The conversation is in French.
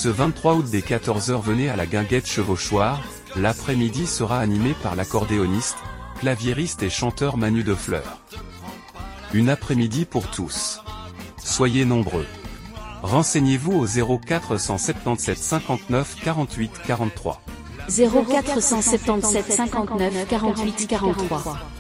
Ce 23 août dès 14 h, venez à la Guinguette Chevauchoir. L'après-midi sera animé par l'accordéoniste, claviériste et chanteur Manu Defleur. Une après-midi pour tous. Soyez nombreux. Renseignez-vous au 0477 59 48 43. 0477 59 48 43.